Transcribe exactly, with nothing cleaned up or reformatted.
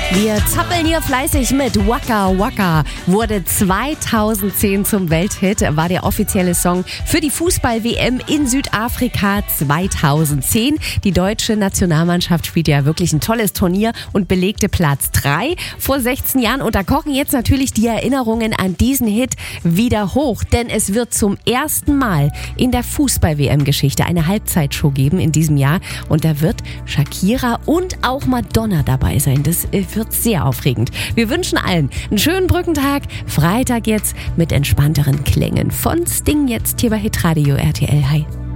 Wir zappeln hier fleißig mit. Waka Waka wurde zweitausendzehn zum Welthit, war der offizielle Song für die Fußball-W M in Südafrika zweitausendzehn. Die deutsche Nationalmannschaft spielt ja wirklich ein tolles Turnier und belegte Platz drei vor sechzehn Jahren. Und da kochen jetzt natürlich die Erinnerungen an diesen Hit wieder hoch, denn es wird zum ersten Mal in der Fußball-W M-Geschichte eine Halbzeitshow geben in diesem Jahr. Und da wird Shakira und auch Madonna dabei sein. Das wird sehr aufregend. Wir wünschen allen einen schönen Brückentag. Freitag jetzt mit entspannteren Klängen von Sting jetzt hier bei Hitradio R T L. Hi.